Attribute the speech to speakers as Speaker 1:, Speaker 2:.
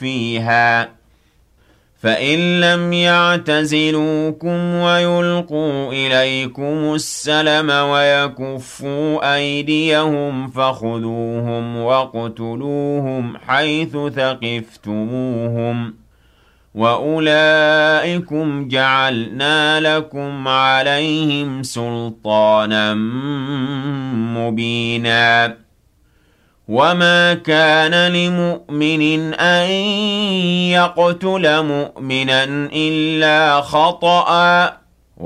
Speaker 1: فِيهَا فَإِن لَّمْ يَعْتَزِلُوكُمْ وَيُلْقُوا إِلَيْكُمُ السَّلَمَ وَيَكُفُّوا أَيْدِيَهُمْ فَخُذُوهُمْ وَاقْتُلُوهُمْ حَيْثُ ثَقِفْتُمُوهُمْ ۚ وَأُولَٰئِكُمْ جَعَلْنَا لَكُمْ عَلَيْهِمْ سُلْطَانًا مُّبِينًا وَمَا كَانَ لِمُؤْمِنٍ أَن يَقْتُلَ مُؤْمِنًا إِلَّا خَطَأً